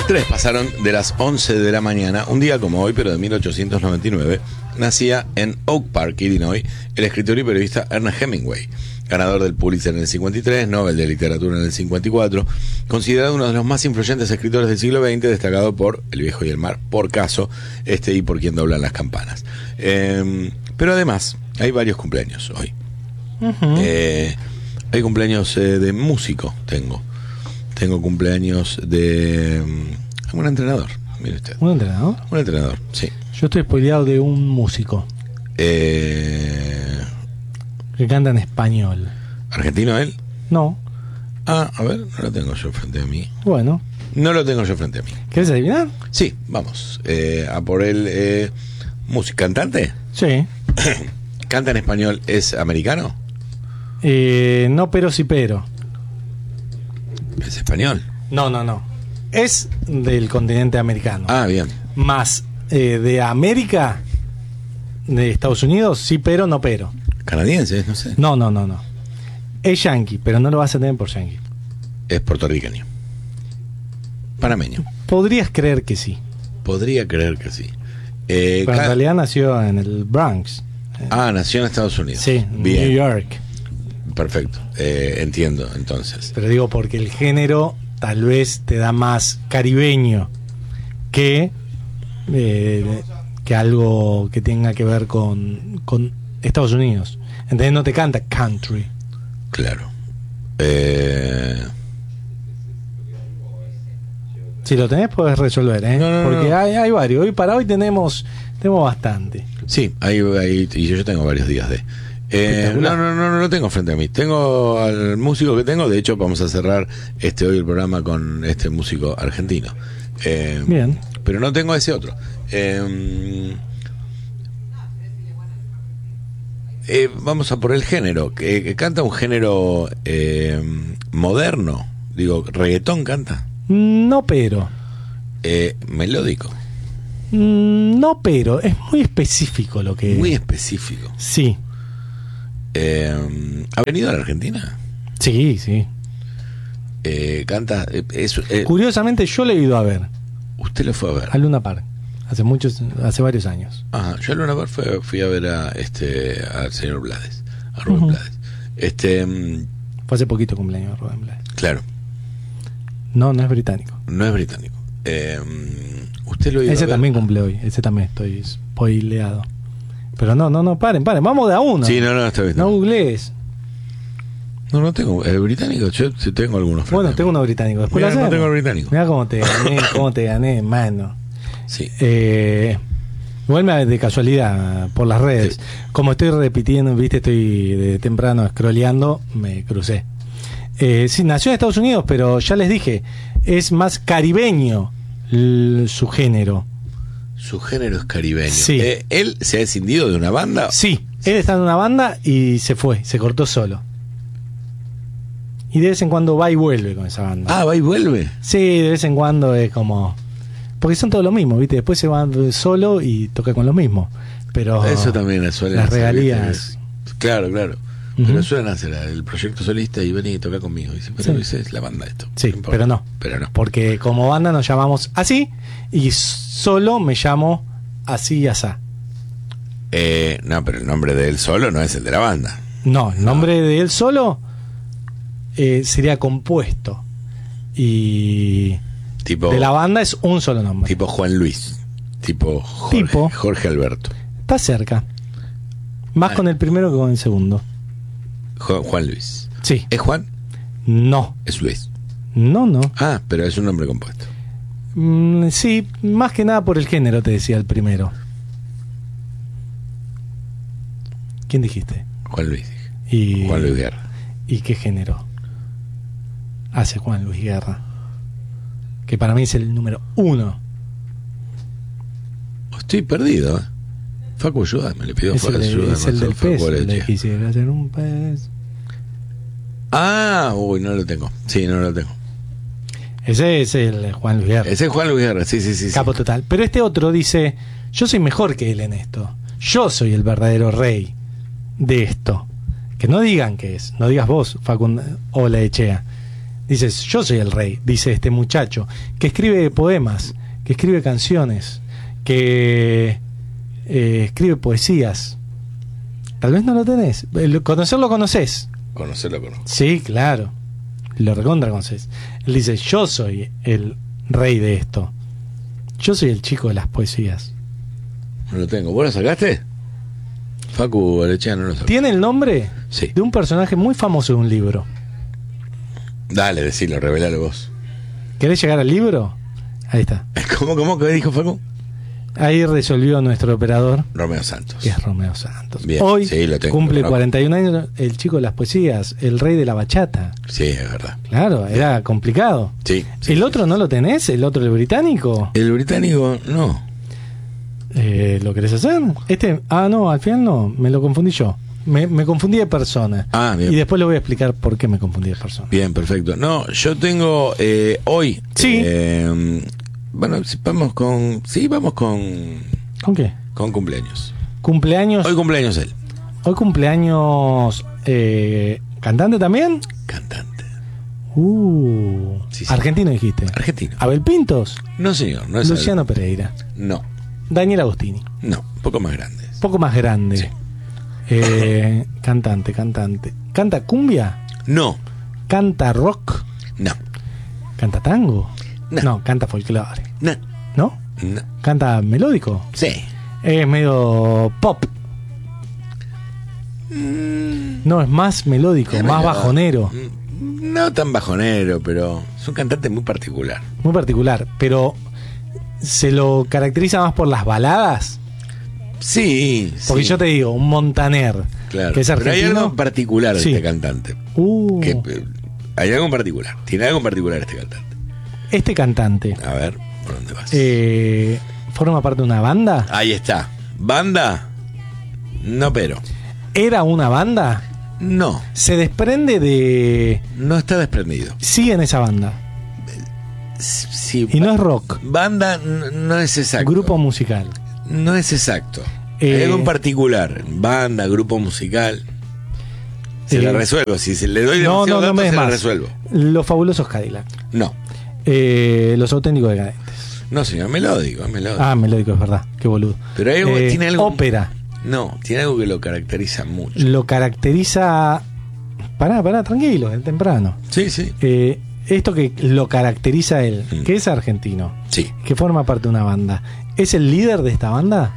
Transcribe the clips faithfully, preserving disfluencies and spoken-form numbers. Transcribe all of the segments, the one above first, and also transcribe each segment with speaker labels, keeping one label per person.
Speaker 1: Tres pasaron de las once de la mañana, un día como hoy, pero de mil ochocientos noventa y nueve, nacía en Oak Park, Illinois, el escritor y periodista Ernest Hemingway, ganador del Pulitzer en el cincuenta y tres, Nobel de Literatura en el cincuenta y cuatro, considerado uno de los más influyentes escritores del siglo veinte, destacado por El viejo y el mar, por Caso, este y por Quien doblan las campanas. Eh, pero además, hay varios cumpleaños hoy. Uh-huh. Eh, hay cumpleaños eh, de músico, tengo. Tengo cumpleaños de um, un entrenador, mire usted.
Speaker 2: ¿Un entrenador?
Speaker 1: Un entrenador, sí.
Speaker 2: Yo estoy spoileado de un músico.
Speaker 1: Eh...
Speaker 2: Que canta en español.
Speaker 1: ¿Argentino él?
Speaker 2: No.
Speaker 1: Ah, a ver, no lo tengo yo frente a mí.
Speaker 2: Bueno.
Speaker 1: No lo tengo yo frente a mí.
Speaker 2: ¿Quieres adivinar?
Speaker 1: Sí, vamos. Eh, a por el eh, música. ¿Cantante?
Speaker 2: Sí.
Speaker 1: ¿Canta en español? ¿Es americano?
Speaker 2: Eh, no, pero sí, pero.
Speaker 1: ¿Es español?
Speaker 2: No, no, no. Es del continente americano.
Speaker 1: Ah, bien.
Speaker 2: Más eh, de América, de Estados Unidos, sí, pero, no, pero.
Speaker 1: ¿Canadiense? No sé.
Speaker 2: No, no, no, no. Es yankee, pero no lo vas a tener por yankee.
Speaker 1: Es puertorriqueño. Panameño.
Speaker 2: Podrías creer que sí.
Speaker 1: Podría creer que sí. Eh,
Speaker 2: pero en
Speaker 1: ca-
Speaker 2: realidad nació en el Bronx.
Speaker 1: Ah, nació en Estados Unidos.
Speaker 2: Sí,
Speaker 1: bien.
Speaker 2: New York.
Speaker 1: Perfecto. Eh, entiendo, entonces.
Speaker 2: Pero digo porque el género tal vez te da más caribeño que eh, que algo que tenga que ver con, con Estados Unidos. Entonces no te canta country.
Speaker 1: Claro. Eh...
Speaker 2: Si lo tenés podés resolver, ¿eh?
Speaker 1: No, no,
Speaker 2: porque
Speaker 1: no.
Speaker 2: Hay, hay varios. Hoy para hoy tenemos tenemos bastante.
Speaker 1: Sí, ahí, ahí y yo, yo tengo varios días de. Eh, no, no, no, no lo tengo frente a mí. Tengo al músico que tengo. De hecho, vamos a cerrar este hoy el programa con este músico argentino. Eh,
Speaker 2: Bien.
Speaker 1: Pero no tengo ese otro. Eh, eh, vamos a por el género. Que, que canta un género eh, moderno. Digo, reggaetón canta.
Speaker 2: No, pero.
Speaker 1: Eh, melódico.
Speaker 2: No, pero. Es muy específico lo que.
Speaker 1: Muy específico.
Speaker 2: Sí.
Speaker 1: Eh, ¿Ha venido a la Argentina?
Speaker 2: Sí, sí.
Speaker 1: Eh, canta. Eh, es, eh,
Speaker 2: Curiosamente, yo le he ido a ver.
Speaker 1: Usted lo fue a ver.
Speaker 2: A Luna Park. Hace muchos, hace varios años.
Speaker 1: Ajá, yo a Luna Park fui, fui a ver a este al señor Blades, a Rubén
Speaker 2: Uh-huh.
Speaker 1: Blades. Este, mm,
Speaker 2: Fue hace poquito cumpleaños de Rubén Blades.
Speaker 1: claro,
Speaker 2: No, no es británico.
Speaker 1: no es británico. Eh, mm, usted lo iba
Speaker 2: Ese
Speaker 1: a ver.
Speaker 2: también cumple hoy. Ese también estoy spoileado. Pero no, no, no, paren, paren. Vamos de a uno.
Speaker 1: Sí, no, no, está bien.
Speaker 2: No
Speaker 1: No,
Speaker 2: googlees.
Speaker 1: no, no tengo. El británico, yo sí tengo algunos. frente
Speaker 2: Bueno,
Speaker 1: a mí.
Speaker 2: tengo uno británico. Después
Speaker 1: Mirá,
Speaker 2: lo
Speaker 1: no
Speaker 2: hacemos.
Speaker 1: tengo el británico.
Speaker 2: Mirá cómo te gané, cómo te gané, mano.
Speaker 1: Sí.
Speaker 2: Eh, igual me de casualidad por las redes.
Speaker 1: Sí.
Speaker 2: Como estoy repitiendo, viste, estoy de temprano scrolleando, me crucé. Eh, sí, nació en Estados Unidos, pero ya les dije, es más caribeño l- su género.
Speaker 1: Su género es caribeño.
Speaker 2: Sí.
Speaker 1: Eh, ¿Él se ha escindido de una banda?
Speaker 2: Sí, él está en una banda y se fue, se cortó solo. Y de vez en cuando va y vuelve con esa banda.
Speaker 1: Ah, va y vuelve.
Speaker 2: Sí, de vez en cuando es como... Porque son todos lo mismo, ¿viste? Después se van solo y toca con lo mismo. Pero
Speaker 1: Eso también suele
Speaker 2: las
Speaker 1: hacer,
Speaker 2: regalías...
Speaker 1: ¿viste? Claro, claro.
Speaker 2: Ujú.
Speaker 1: Pero suelen hacer el proyecto solista y ven y toca conmigo. Y dice, pero
Speaker 2: Sí.
Speaker 1: esa es la banda esto.
Speaker 2: Sí,
Speaker 1: importa.
Speaker 2: pero no.
Speaker 1: Pero no.
Speaker 2: Porque como banda nos llamamos así y solo me llamo así y asá.
Speaker 1: Eh, no, pero el nombre de él solo no es el de la banda.
Speaker 2: No, el nombre de él solo eh, sería compuesto. Y
Speaker 1: Tipo,
Speaker 2: de la banda es un solo nombre.
Speaker 1: tipo Juan Luis. Tipo Jorge,
Speaker 2: Tipo.
Speaker 1: Jorge Alberto.
Speaker 2: Está cerca. Más
Speaker 1: Ah.
Speaker 2: con el primero que con el segundo.
Speaker 1: Jo- Juan Luis.
Speaker 2: Sí.
Speaker 1: ¿Es Juan?
Speaker 2: No.
Speaker 1: Es Luis.
Speaker 2: No, no.
Speaker 1: Ah, pero es un nombre compuesto.
Speaker 2: Mm, sí, más que nada por el género, te decía el primero. ¿Quién dijiste?
Speaker 1: Juan Luis. dije.
Speaker 2: Y,
Speaker 1: Juan Luis Guerra.
Speaker 2: ¿Y qué género hace Juan Luis Guerra? Que para mí es el número uno.
Speaker 1: Estoy perdido, ¿eh? Facu, ayúdame. Le pido
Speaker 2: Es el, de-
Speaker 1: ayuda.
Speaker 2: es el del
Speaker 1: Facu
Speaker 2: pez. El de
Speaker 1: Areche.
Speaker 2: quisiera ser un pez.
Speaker 1: Ah, uy, no lo tengo. Sí, no lo tengo.
Speaker 2: Ese es el Juan Luis Guerra.
Speaker 1: Ese es Juan Luis Guerra, sí, sí, sí. sí.
Speaker 2: Capo total. Pero este otro dice: yo soy mejor que él en esto. Yo soy el verdadero rey de esto. Que no digan que es. No digas vos, Facundo o la Echea. Dices, yo soy el rey, dice este muchacho, que escribe poemas, que escribe canciones, que eh, escribe poesías. Tal vez no lo tenés. Conocerlo conoces.
Speaker 1: Conocerlo conozco.
Speaker 2: Sí, claro. Lo recontra conoces. Él dice, yo soy el rey de esto. Yo soy el chico de las poesías.
Speaker 1: No lo tengo. ¿Vos lo sacaste? Facu Alechea no lo sacó.
Speaker 2: Tiene el nombre
Speaker 1: Sí.
Speaker 2: de un personaje muy famoso de un libro.
Speaker 1: Dale, decilo, revelalo vos.
Speaker 2: ¿Querés llegar al libro? Ahí está.
Speaker 1: ¿Cómo, cómo? ¿Qué dijo Facu?
Speaker 2: Ahí resolvió nuestro operador,
Speaker 1: Romeo Santos.
Speaker 2: que es Romeo Santos.
Speaker 1: Bien,
Speaker 2: Hoy
Speaker 1: sí, lo tengo,
Speaker 2: cumple
Speaker 1: lo conozco.
Speaker 2: cuarenta y un años el chico de las poesías, el rey de la bachata.
Speaker 1: Sí, es verdad.
Speaker 2: Claro, era complicado.
Speaker 1: Sí. sí,
Speaker 2: ¿El
Speaker 1: sí,
Speaker 2: otro
Speaker 1: sí.
Speaker 2: no lo tenés? ¿El otro, el británico?
Speaker 1: El británico, no.
Speaker 2: Eh, ¿Lo querés hacer? Este, ah, no, al final no, me lo confundí yo. Me, me confundí de persona.
Speaker 1: Ah, bien.
Speaker 2: Y después le voy a explicar por qué me confundí de persona.
Speaker 1: Bien, perfecto. No, yo tengo eh, hoy.
Speaker 2: Sí.
Speaker 1: eh, bueno, si vamos con. Sí, vamos con.
Speaker 2: ¿Con qué?
Speaker 1: Con cumpleaños.
Speaker 2: Cumpleaños.
Speaker 1: Hoy cumpleaños él.
Speaker 2: Hoy cumpleaños. Eh, ¿Cantante también?
Speaker 1: Cantante.
Speaker 2: Uh,
Speaker 1: Sí, sí.
Speaker 2: Argentino dijiste.
Speaker 1: Argentino.
Speaker 2: Abel Pintos.
Speaker 1: No, señor. No es
Speaker 2: Luciano Pereira.
Speaker 1: Abel. No,
Speaker 2: Daniel Agostini.
Speaker 1: no. Un poco más grande.
Speaker 2: Poco más grande.
Speaker 1: Sí.
Speaker 2: Eh, cantante, cantante. ¿Canta cumbia?
Speaker 1: No,
Speaker 2: ¿Canta rock?
Speaker 1: no,
Speaker 2: ¿Canta tango?
Speaker 1: No.
Speaker 2: canta folclore.
Speaker 1: no,
Speaker 2: ¿No?
Speaker 1: no.
Speaker 2: ¿Canta melódico?
Speaker 1: Sí.
Speaker 2: Es medio pop. No, es más melódico,
Speaker 1: Es
Speaker 2: más
Speaker 1: medio-
Speaker 2: bajonero.
Speaker 1: No tan bajonero, pero es un cantante muy particular.
Speaker 2: Muy particular. Pero se lo caracteriza más por las baladas.
Speaker 1: Sí,
Speaker 2: Porque
Speaker 1: sí,
Speaker 2: yo te digo, un Montaner,
Speaker 1: claro.
Speaker 2: que es
Speaker 1: Pero hay
Speaker 2: argentino.
Speaker 1: algo en particular de
Speaker 2: Sí.
Speaker 1: este cantante.
Speaker 2: Uh,
Speaker 1: Que, eh, hay algo en particular. Tiene algo en particular este cantante.
Speaker 2: este cantante
Speaker 1: A ver, ¿por dónde vas?
Speaker 2: eh, forma parte de una banda.
Speaker 1: Ahí está. ¿Banda? No, pero.
Speaker 2: ¿Era una banda?
Speaker 1: No,
Speaker 2: Se desprende de...
Speaker 1: no está desprendido.
Speaker 2: Sigue en esa banda.
Speaker 1: Sí,
Speaker 2: Y no es rock.
Speaker 1: banda n- no es exacto.
Speaker 2: Grupo musical.
Speaker 1: No es exacto.
Speaker 2: Eh,
Speaker 1: Hay algo en particular. Banda, grupo musical. Se
Speaker 2: Eh,
Speaker 1: la resuelvo. Si se le doy
Speaker 2: No,
Speaker 1: demasiado
Speaker 2: no, no
Speaker 1: datos,
Speaker 2: me des
Speaker 1: se la
Speaker 2: más.
Speaker 1: resuelvo.
Speaker 2: Los fabulosos Cadillac.
Speaker 1: No.
Speaker 2: Eh, los auténticos decadentes.
Speaker 1: No, señor, melódico, es melódico.
Speaker 2: Ah, melódico, es verdad. Qué boludo.
Speaker 1: Pero hay algo,
Speaker 2: Eh,
Speaker 1: tiene algo.
Speaker 2: Ópera.
Speaker 1: No, tiene algo que lo caracteriza mucho.
Speaker 2: Lo caracteriza... Pará, pará, tranquilo, es temprano.
Speaker 1: Sí, sí.
Speaker 2: Eh, esto que lo caracteriza a él,
Speaker 1: Mm.
Speaker 2: que es argentino,
Speaker 1: Sí.
Speaker 2: que forma parte de una banda, ¿es el líder de esta banda?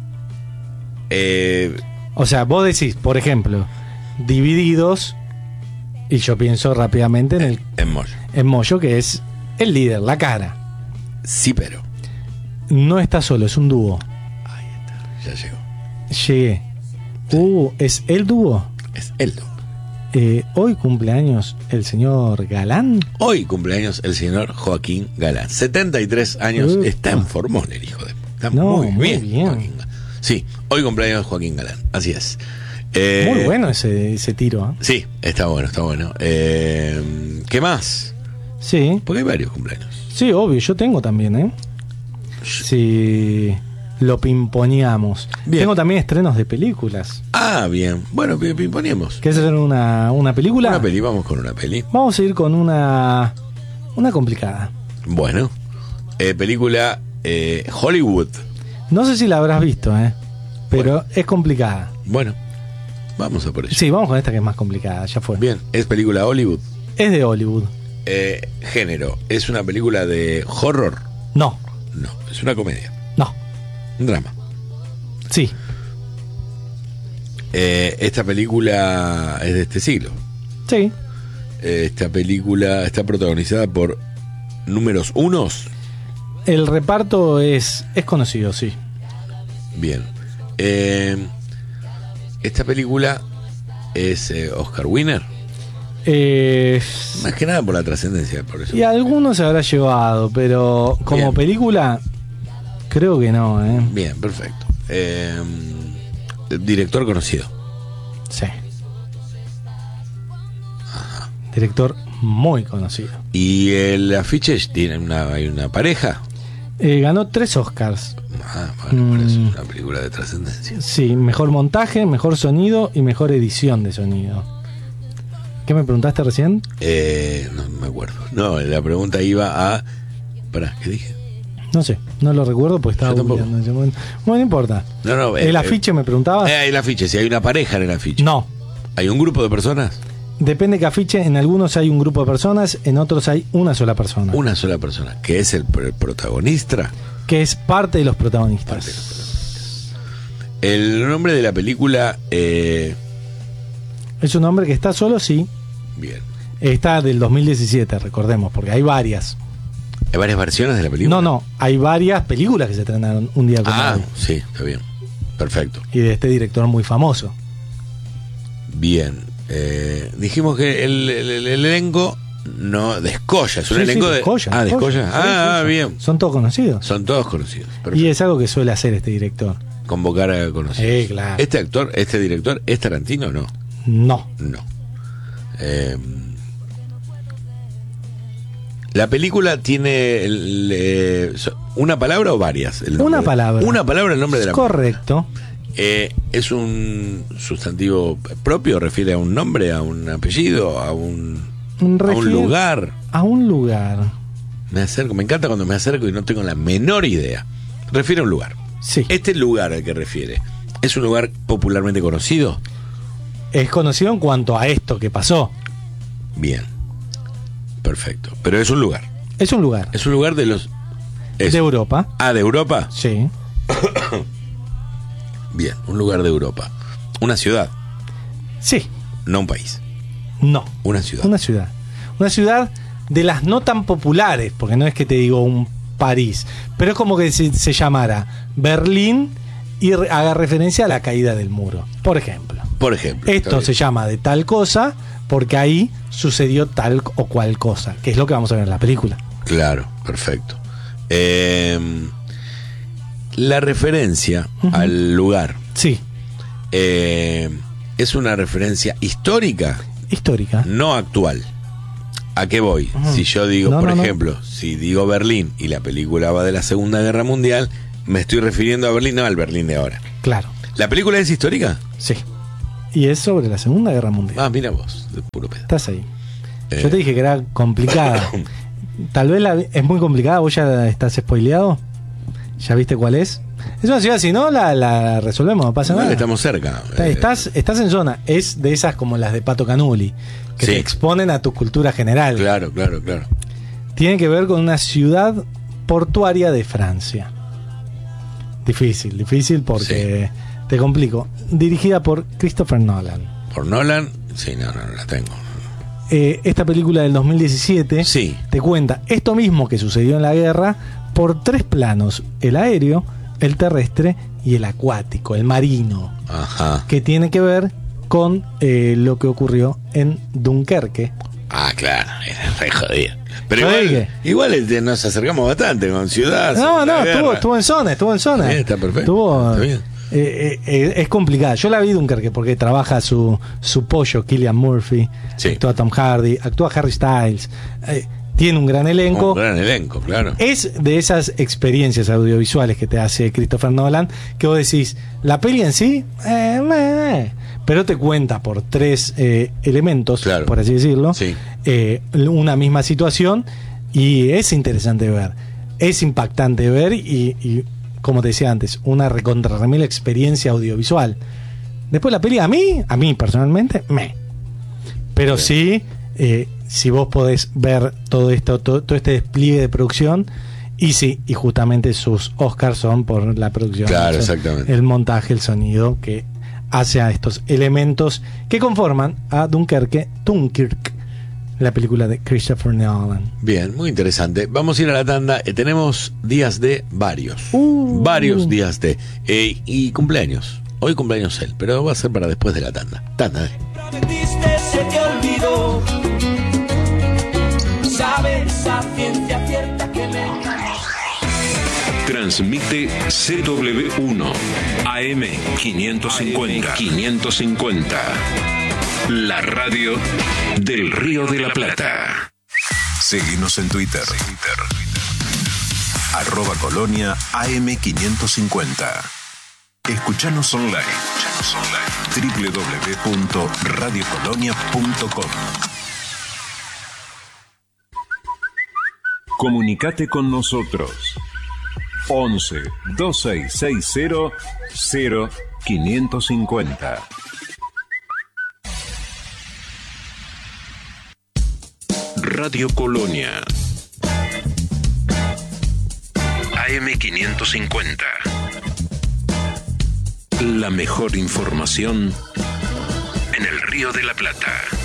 Speaker 1: Eh,
Speaker 2: O sea, vos decís, por ejemplo, Divididos, y yo pienso rápidamente en, el,
Speaker 1: en Moyo.
Speaker 2: en Moyo, que es el líder, la cara.
Speaker 1: Sí, pero.
Speaker 2: No está solo, es un dúo.
Speaker 1: Ahí está. Ya llegó.
Speaker 2: Llegué. Uh, ¿es el dúo?
Speaker 1: Es el dúo.
Speaker 2: Eh, hoy cumpleaños el señor Galán.
Speaker 1: Hoy cumpleaños el señor Joaquín Galán. setenta y tres años.
Speaker 2: Upa.
Speaker 1: Está en formol el hijo de. Está
Speaker 2: No,
Speaker 1: muy,
Speaker 2: muy
Speaker 1: bien.
Speaker 2: bien.
Speaker 1: Joaquín Galán. Sí, hoy cumpleaños Joaquín Galán. Así es. Eh,
Speaker 2: Muy bueno ese, ese tiro. ¿eh?
Speaker 1: Sí, está bueno, está bueno. Eh, ¿Qué más?
Speaker 2: Sí,
Speaker 1: Porque hay varios cumpleaños.
Speaker 2: sí, obvio, yo tengo también, ¿eh? Si lo pimponeamos.
Speaker 1: Bien.
Speaker 2: Tengo también estrenos de películas.
Speaker 1: Ah, bien. Bueno, pi- pi- ponemos.
Speaker 2: ¿Quieres hacer una, una película?
Speaker 1: Una peli, vamos con una peli.
Speaker 2: Vamos a ir con una una complicada.
Speaker 1: Bueno, eh, película eh, Hollywood.
Speaker 2: No sé si la habrás visto, ¿eh? Pero es complicada.
Speaker 1: Bueno, vamos a por ello.
Speaker 2: Sí, vamos con esta que es más complicada, ya fue.
Speaker 1: Bien, es película Hollywood.
Speaker 2: Es de Hollywood.
Speaker 1: Eh, género, ¿es una película de horror?
Speaker 2: No,
Speaker 1: No, es una comedia.
Speaker 2: no,
Speaker 1: Un drama.
Speaker 2: sí.
Speaker 1: Eh, esta película es de este siglo.
Speaker 2: Sí.
Speaker 1: Eh, esta película está protagonizada por números unos.
Speaker 2: El reparto es, es conocido, sí.
Speaker 1: Bien. Eh, esta película es eh, Oscar Winner.
Speaker 2: Eh,
Speaker 1: Más que nada por la trascendencia, por eso.
Speaker 2: y algunos se habrá llevado, pero como
Speaker 1: Bien.
Speaker 2: película, creo que no, ¿eh?
Speaker 1: Bien, perfecto. Eh, director conocido.
Speaker 2: Sí. Director muy conocido.
Speaker 1: Y el afiche tiene una, hay una pareja.
Speaker 2: Eh, ganó tres Oscars.
Speaker 1: Ah, bueno, por eso
Speaker 2: Mm.
Speaker 1: es una película de trascendencia.
Speaker 2: Sí, mejor montaje, mejor sonido y mejor edición de sonido. ¿Qué me preguntaste recién?
Speaker 1: Eh, no me acuerdo. No, la pregunta iba a... Pará, ¿qué dije?
Speaker 2: No sé, no lo recuerdo porque estaba googleando en ese momento. Bueno, no importa.
Speaker 1: No, no,
Speaker 2: ¿El
Speaker 1: eh,
Speaker 2: afiche me preguntabas?
Speaker 1: Eh, el afiche, si hay una pareja en el afiche.
Speaker 2: No.
Speaker 1: ¿Hay un grupo de personas?
Speaker 2: Depende que afiche, en algunos hay un grupo de personas, en otros hay una sola persona.
Speaker 1: Una sola persona, que es el, el protagonista.
Speaker 2: Que es parte de los protagonistas.
Speaker 1: Parte de los protagonistas. El nombre de la película... Eh...
Speaker 2: Es un hombre que está solo, sí.
Speaker 1: Bien.
Speaker 2: Está del dos mil diecisiete, recordemos, porque hay varias.
Speaker 1: ¿Hay varias versiones de la película?
Speaker 2: No, no, hay varias películas que se estrenaron un día como
Speaker 1: Ah,
Speaker 2: hoy.
Speaker 1: sí, está bien. Perfecto.
Speaker 2: Y de este director muy famoso.
Speaker 1: Bien. Eh, dijimos que el, el, el elenco no descolla, es un
Speaker 2: Sí,
Speaker 1: elenco
Speaker 2: sí,
Speaker 1: de...
Speaker 2: Descolla,
Speaker 1: Ah, descolla.
Speaker 2: Descolla.
Speaker 1: Ah,
Speaker 2: Sí, sí,
Speaker 1: bien.
Speaker 2: Son todos conocidos.
Speaker 1: Son todos conocidos. Perfecto.
Speaker 2: Y es algo que suele hacer este director.
Speaker 1: Convocar a conocidos.
Speaker 2: Eh, claro.
Speaker 1: ¿Este actor, este director, es Tarantino o no?
Speaker 2: No.
Speaker 1: No. Eh, la película tiene el, eh, una palabra o varias. El
Speaker 2: Una
Speaker 1: de,
Speaker 2: palabra.
Speaker 1: Una palabra el nombre de la
Speaker 2: Correcto.
Speaker 1: película. Eh, ¿Es un sustantivo propio? ¿Refiere a un nombre, a un apellido, a un, a
Speaker 2: Refiere
Speaker 1: un lugar?
Speaker 2: A un lugar.
Speaker 1: Me acerco, me encanta cuando me acerco y no tengo la menor idea. Refiere a un lugar.
Speaker 2: Sí.
Speaker 1: Este lugar al que refiere, ¿es un lugar popularmente conocido?
Speaker 2: Es conocido en cuanto a esto que pasó.
Speaker 1: Bien. Perfecto. Pero es un lugar.
Speaker 2: Es un lugar.
Speaker 1: Es un lugar de los... es-
Speaker 2: De Europa.
Speaker 1: Ah, ¿de Europa?
Speaker 2: Sí.
Speaker 1: Bien, un lugar de Europa. Una ciudad,
Speaker 2: Sí.
Speaker 1: no un país.
Speaker 2: No.
Speaker 1: Una ciudad.
Speaker 2: Una ciudad. Una ciudad de las no tan populares, porque no es que te digo un París, pero es como que se, se llamara Berlín y re- haga referencia a la caída del muro, por ejemplo.
Speaker 1: Por ejemplo.
Speaker 2: Esto
Speaker 1: está
Speaker 2: se
Speaker 1: bien.
Speaker 2: llama de tal cosa porque ahí sucedió tal o cual cosa, que es lo que vamos a ver en la película.
Speaker 1: Claro, perfecto. Eh, la referencia
Speaker 2: Ujú.
Speaker 1: al lugar
Speaker 2: Sí,
Speaker 1: eh, es una referencia histórica,
Speaker 2: histórica.
Speaker 1: no actual. ¿A qué voy?
Speaker 2: Ujú.
Speaker 1: Si yo digo,
Speaker 2: No,
Speaker 1: por
Speaker 2: no, no.
Speaker 1: ejemplo, si digo Berlín y la película va de la Segunda Guerra Mundial, me estoy refiriendo a Berlín, no al Berlín de ahora.
Speaker 2: Claro,
Speaker 1: ¿La película es histórica?
Speaker 2: sí. Y es sobre la Segunda Guerra Mundial.
Speaker 1: Ah, mira vos, de puro pedo.
Speaker 2: Estás ahí.
Speaker 1: Eh.
Speaker 2: Yo te dije que era complicada. Tal vez la, es muy complicada. ¿Vos ya estás spoileado? ¿Ya viste cuál es? Es una ciudad, si no, la, la resolvemos, no pasa
Speaker 1: Igual
Speaker 2: nada.
Speaker 1: estamos cerca.
Speaker 2: Está-
Speaker 1: Eh,
Speaker 2: Estás, estás en zona. Es de esas como las de Pato Canuli, que
Speaker 1: Sí.
Speaker 2: te exponen a tu cultura general.
Speaker 1: Claro, claro, claro.
Speaker 2: Tiene que ver con una ciudad portuaria de Francia. Difícil, difícil porque te complico. Dirigida por Christopher Nolan.
Speaker 1: Por Nolan, sí, no, no, no la tengo.
Speaker 2: Eh, esta película del dos mil diecisiete
Speaker 1: Sí.
Speaker 2: te cuenta esto mismo que sucedió en la guerra por tres planos: el aéreo, el terrestre y el acuático, el marino,
Speaker 1: Ajá.
Speaker 2: que tiene que ver con eh, lo que ocurrió en Dunkerque.
Speaker 1: Ah, claro, era re jodida. Pero
Speaker 2: ¿Sabés
Speaker 1: igual, igual este, nos acercamos bastante con Ciudad.
Speaker 2: No,
Speaker 1: Segunda
Speaker 2: no,
Speaker 1: Guerra.
Speaker 2: estuvo, estuvo en zona, estuvo en zona.
Speaker 1: Bien, está perfecto,
Speaker 2: Estuvo,
Speaker 1: está bien.
Speaker 2: eh, eh, eh, es complicada. Yo la vi Dunkerque porque trabaja su, su pollo, Cillian Murphy,
Speaker 1: Sí.
Speaker 2: actúa Tom Hardy, actúa Harry Styles, eh, tiene un gran elenco.
Speaker 1: Un gran elenco, claro.
Speaker 2: Es de esas experiencias audiovisuales que te hace Christopher Nolan que vos decís, la peli en sí, eh, meh, pero te cuenta por tres eh, elementos,
Speaker 1: Claro.
Speaker 2: por así decirlo,
Speaker 1: Sí.
Speaker 2: eh, una misma situación, y es interesante ver, es impactante ver y, y, como te decía antes, una recontra remil experiencia audiovisual. Después la peli a mí, a mí personalmente, me. Pero
Speaker 1: Bien.
Speaker 2: sí, eh, si vos podés ver todo esto, todo, todo este despliegue de producción, y sí, y justamente sus Oscars son por la producción.
Speaker 1: Claro,
Speaker 2: o sea,
Speaker 1: exactamente.
Speaker 2: el montaje, el sonido que hace a estos elementos que conforman a Dunkerque, Dunkirk, la película de Christopher Nolan.
Speaker 1: Bien, muy interesante. Vamos a ir a la tanda. Eh, tenemos días de varios.
Speaker 2: Uh.
Speaker 1: Varios días de. Eh, y cumpleaños. Hoy cumpleaños él, pero va a ser para después de la tanda. Tanda, dale.
Speaker 3: Prometiste, se te olvidó. Sabes a ciencia cierta que me
Speaker 4: Transmite C W uno A M quinientos cincuenta. quinientos cincuenta. La radio del Río de la Plata.
Speaker 5: Seguinos en Twitter. Arroba Colonia A M quinientos cincuenta. Escuchanos online. Seguinos online. doble u doble u doble u punto radio colonia punto com.
Speaker 4: Comunicate con nosotros. once, veintiséis sesenta, cero quinientos cincuenta. Radio Colonia. A M quinientos cincuenta. La mejor información en el Río de la Plata.